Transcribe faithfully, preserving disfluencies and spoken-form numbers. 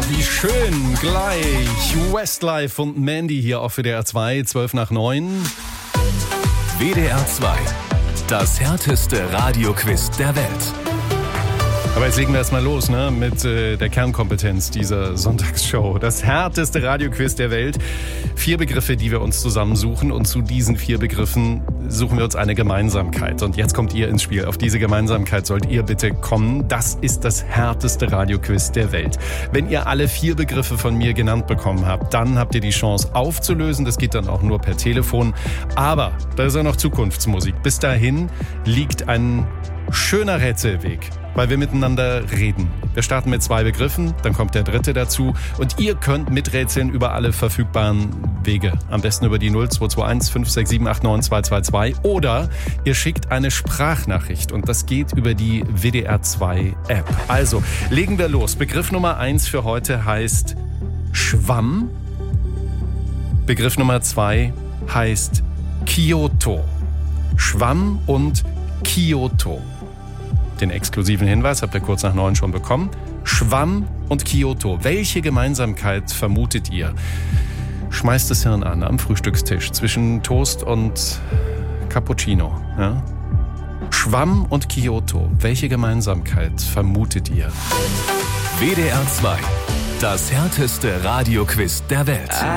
wie schön. Gleich Westlife und Mandy hier auf W D R zwei, zwölf nach neun. W D R zwei, das härteste Radioquiz der Welt. Aber jetzt legen wir erstmal los, ne, mit äh, der Kernkompetenz dieser Sonntagsshow. Das härteste Radioquiz der Welt. Vier Begriffe, die wir uns zusammensuchen. Und zu diesen vier Begriffen suchen wir uns eine Gemeinsamkeit. Und jetzt kommt ihr ins Spiel. Auf diese Gemeinsamkeit sollt ihr bitte kommen. Das ist das härteste Radioquiz der Welt. Wenn ihr alle vier Begriffe von mir genannt bekommen habt, dann habt ihr die Chance aufzulösen. Das geht dann auch nur per Telefon. Aber da ist ja noch Zukunftsmusik. Bis dahin liegt ein schöner Rätselweg, weil wir miteinander reden. Wir starten mit zwei Begriffen, dann kommt der dritte dazu und ihr könnt miträtseln über alle verfügbaren Wege. Am besten über die null zwei zwei eins fünf sechs sieben acht neun zwei zwei zwei oder ihr schickt eine Sprachnachricht und das geht über die W D R zwei App. Also, legen wir los. Begriff Nummer eins für heute heißt Schwamm. Begriff Nummer zwei heißt Kyoto. Schwamm und Kyoto. Den exklusiven Hinweis habt ihr kurz nach neun schon bekommen. Schwamm und Kyoto. Welche Gemeinsamkeit vermutet ihr? Schmeißt das Hirn an am Frühstückstisch zwischen Toast und Cappuccino. Ja? Schwamm und Kyoto. Welche Gemeinsamkeit vermutet ihr? W D R zwei, das härteste Radioquiz der Welt.